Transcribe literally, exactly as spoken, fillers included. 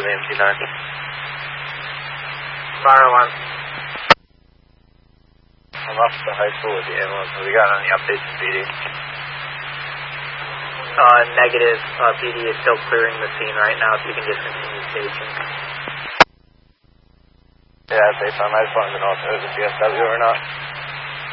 the M T nine. Fire alarm. I'm off to the high school with the ambulance. Have we got any updates from P D? Uh, negative. Uh, P D is still clearing the scene right now, so you can just continue staging. Yeah, they found. I just wanted to know if it was a C S W or not.